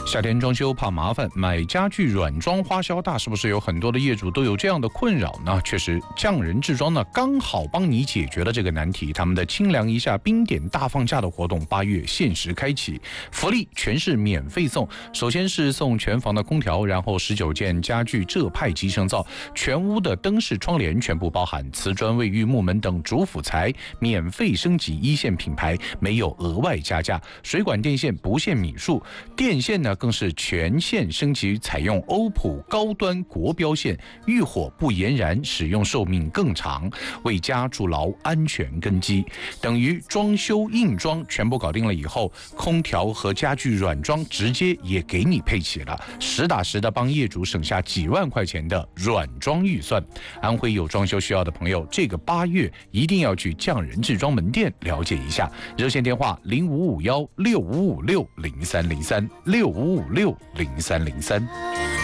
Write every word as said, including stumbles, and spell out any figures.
夏天装修怕麻烦，买家具软装花销大，是不是有很多的业主都有这样的困扰呢？确实，匠人制装呢刚好帮你解决了这个难题。他们的清凉一下冰点大放价的活动，八月限时开启，福利全是免费送。首先是送全房的空调，然后十九件家具浙派集成灶，全屋的灯饰窗帘全部包含，瓷砖、卫浴、木门等主辅材免费升级一线品牌，没有额外加价。水管电线不限米数，电线呢更是全线升级，采用欧普高端国标线，遇火不延燃，使用寿命更长，为家筑牢安全根基。等于装修硬装全部搞定了以后，空调和家具软装直接也给你配齐了，实打实的帮业主省下几万块钱的软装预算。安徽有装修需要的朋友，这个八月一定要去匠人制装门店了解一下，热线电话零五五幺六五五六零三零三六五五六零三零三。